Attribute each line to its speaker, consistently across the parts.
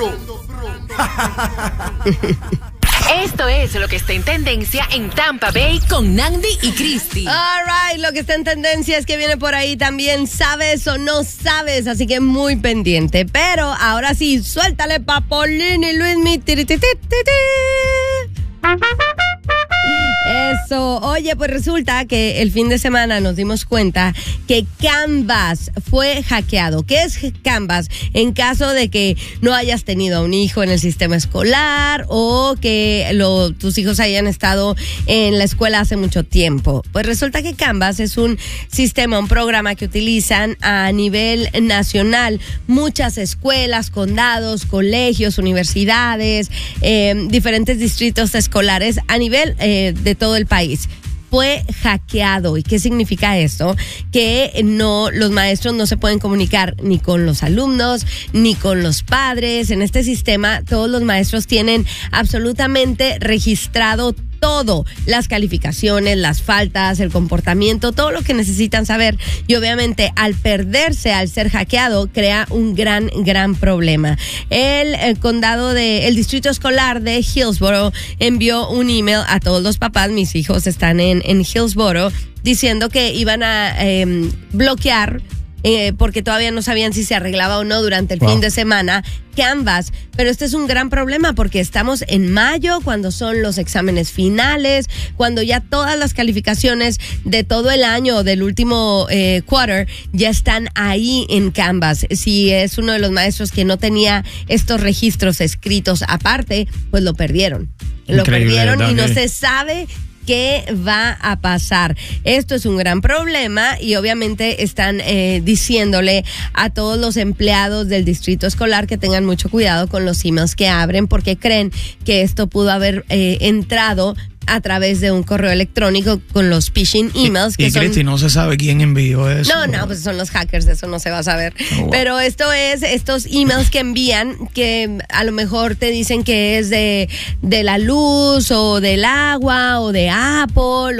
Speaker 1: Esto es lo que está en tendencia en Tampa Bay con Nandi y Christy.
Speaker 2: All right, lo que está en tendencia es que viene por ahí también, ¿sabes o no sabes? Así que muy pendiente. Pero ahora sí, suéltale Papolín y Luismi. Eso. Oye, pues resulta que el fin de semana nos dimos cuenta que Canvas fue hackeado. ¿Qué es Canvas? En caso de que no hayas tenido un hijo en el sistema escolar o que tus hijos hayan estado en la escuela hace mucho tiempo. Pues resulta que Canvas es un sistema, un programa que utilizan a nivel nacional muchas escuelas, condados, colegios, universidades, diferentes distritos escolares a nivel de todo el país. Fue hackeado. ¿Y qué significa esto? Que los maestros no se pueden comunicar ni con los alumnos, ni con los padres. En este sistema, todos los maestros tienen absolutamente registrado todo, las calificaciones, las faltas, el comportamiento, todo lo que necesitan saber. Y obviamente al perderse, al ser hackeado, crea un gran problema. El distrito escolar de Hillsboro envió un email a todos los papás, mis hijos están en Hillsboro, diciendo que iban a bloquear porque todavía no sabían si se arreglaba o no durante el fin de semana, Canvas. Pero este es un gran problema porque estamos en mayo, cuando son los exámenes finales, cuando ya todas las calificaciones de todo el año, del último quarter, ya están ahí en Canvas. Si es uno de los maestros que no tenía estos registros escritos aparte, pues lo perdieron. Lo perdieron y no se sabe ¿qué va a pasar? Esto es un gran problema y obviamente están diciéndole a todos los empleados del distrito escolar que tengan mucho cuidado con los emails que abren porque creen que esto pudo haber entrado a través de un correo electrónico con los phishing emails.
Speaker 3: Cristi, no se sabe quién envió eso.
Speaker 2: No, pues son los hackers, eso no se va a saber. Oh, wow. Pero esto es estos emails que envían que a lo mejor te dicen que es de la luz o del agua o de Apple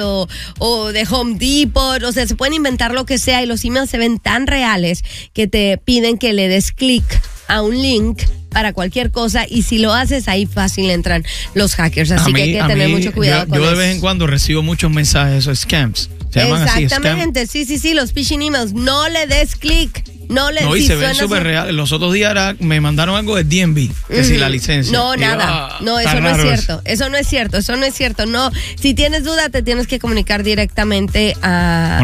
Speaker 2: o de Home Depot. O sea, se pueden inventar lo que sea y los emails se ven tan reales que te piden que le des clic a un link para cualquier cosa y si lo haces ahí fácil entran los hackers, así que hay que tener mucho cuidado con eso.
Speaker 3: Yo de vez en cuando recibo muchos mensajes, esos scams. Se llaman así,
Speaker 2: exactamente, sí, los phishing emails, no le des clic.
Speaker 3: Y se ven súper reales. Los otros días me mandaron algo de DMV, que si la licencia.
Speaker 2: No, nada. No, eso no es cierto. Eso no es cierto. No, si tienes duda, te tienes que comunicar directamente a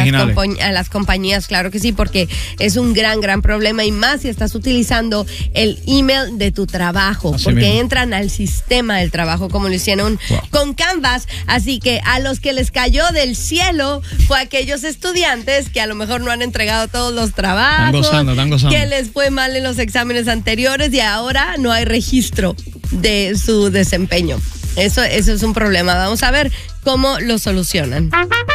Speaker 2: las compañías, claro que sí, porque es un gran problema y más si estás utilizando el email de tu trabajo, así porque mismo entran al sistema del trabajo, como lo hicieron con Canvas. Así que a los que les cayó del cielo fue a aquellos estudiantes que a lo mejor no han entregado todos los trabajos.
Speaker 3: Están gozando.
Speaker 2: Que les fue mal en los exámenes anteriores y ahora no hay registro de su desempeño. Eso es un problema. Vamos a ver cómo lo solucionan.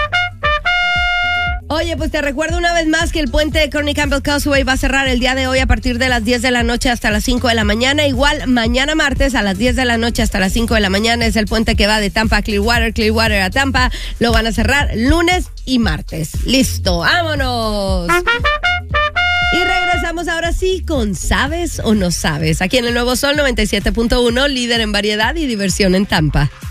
Speaker 2: Oye, pues te recuerdo una vez más que el puente de Kearney Campbell Causeway va a cerrar el día de hoy a partir de las 10 de la noche hasta las 5 de la mañana. Igual mañana martes a las 10 de la noche hasta las 5 de la mañana es el puente que va de Tampa a Clearwater a Tampa. Lo van a cerrar lunes y martes. Listo, vámonos. Y regresamos ahora sí con ¿Sabes o no sabes? Aquí en el Nuevo Sol 97.1, líder en variedad y diversión en Tampa.